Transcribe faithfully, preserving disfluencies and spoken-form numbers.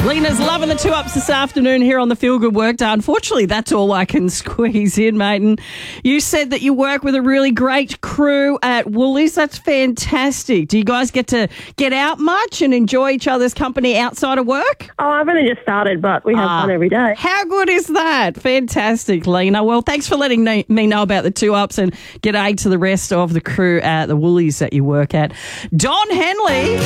Lena's loving the two-ups this afternoon here on the Feel Good Workday. Unfortunately, that's all I can squeeze in, mate. And you said that you work with a really great crew at Woolies. That's fantastic. Do you guys get to get out much and enjoy each other's company outside of work? Oh, I've only just started, but we have Ah, fun every day. How good is that? Fantastic, Lena. Well, thanks for letting me know about the two-ups, and g'day to the rest of the crew at the Woolies that you work at. Don Henley.